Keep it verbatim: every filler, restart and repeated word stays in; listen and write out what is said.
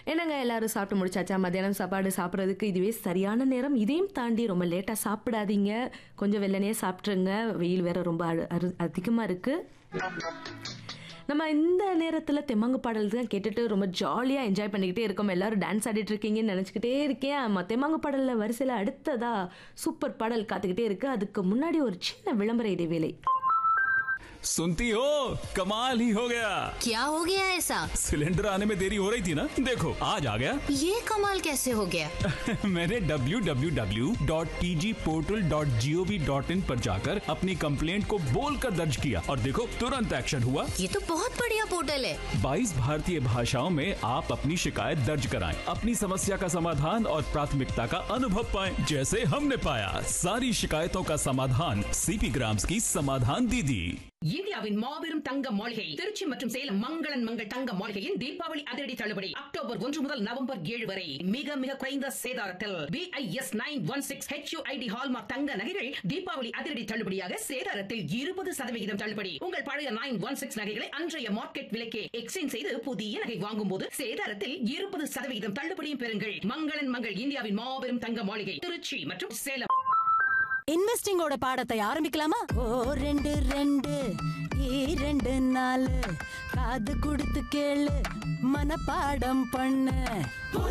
என்னங்க எல்லாரும் சாப்பிட்டு முடிச்சாச்சா? மத்தியானம் சாப்பாடு சாப்பிட்றதுக்கு இதுவே சரியான நேரம். இதையும் தாண்டி ரொம்ப லேட்டாக சாப்பிடாதீங்க. கொஞ்சம் வெள்ளனையே சாப்பிட்ருங்க. வெயில் வேற ரொம்ப அரு அரு அதிகமாக இருக்குது. நம்ம இந்த நேரத்தில் தெம்மாங்கு பாடல் தான் கேட்டுட்டு ரொம்ப ஜாலியாக என்ஜாய் பண்ணிக்கிட்டே இருக்கோம். எல்லாரும் டான்ஸ் ஆடிட்டு இருக்கீங்கன்னு நினச்சிக்கிட்டே இருக்கேன். ஆமாம், தெம்மாங்கு பாடலில் வரிசையில் அடுத்ததா சூப்பர் பாடல் காத்துக்கிட்டே இருக்கு. அதுக்கு முன்னாடி ஒரு சின்ன விளம்பர இடைவேளை. सुनती हो, कमाल ही हो गया। क्या हो गया ऐसा? सिलेंडर आने में देरी हो रही थी ना, देखो आज आ गया। ये कमाल कैसे हो गया? मैंने W W W dot T G portal dot G O V dot in पर जाकर अपनी कंप्लेंट को बोलकर दर्ज किया और देखो तुरंत एक्शन हुआ। ये तो बहुत बढ़िया पोर्टल है। बाईस भारतीय भाषाओं में आप अपनी शिकायत दर्ज कराएं, अपनी समस्या का समाधान और प्राथमिकता का अनुभव पाएं, जैसे हमने पाया। सारी शिकायतों का समाधान सीपी ग्राम्स की समाधान दीदी। இந்தியாவின் மாபெரும் தங்க மாளிகை திருச்சி மற்றும் சேலம் மங்களன் மங்கள் தங்க மாளிகையின் தீபாவளி அதிரடி தள்ளுபடி அக்டோபர் ஒன்று முதல் நவம்பர் ஏழு வரை மிக மிக குறைந்த சேதாரத்தில் B I S nine one six H you I D hallmark தங்க நகைகள் தீபாவளி அதிரடி தள்ளுபடியாக சேதாரத்தில் இருபது சதவிகிதம் தள்ளுபடி. உங்கள் பழைய நைன் ஒன் சிக்ஸ் நகைகளை அன்றைய மார்க்கெட் விலைக்கே எக்ஸ்சேஞ்ச் செய்து புதிய நகை வாங்கும் போது சேதாரத்தில் இருபது சதவிகிதம் தள்ளுபடியும் பெறுங்கள். மங்களன் மங்கள் இந்தியாவின் மாபெரும் தங்க மாளிகை திருச்சி மற்றும் சேலம். இன்வெஸ்டிங்கோட பாடத்தை ஆரம்பிக்கலாமா? ஓ ரெண்டு ரெண்டு இரண்டு நாலு காது கொடுத்து கேளு மனப்பாடம் பண்ணு.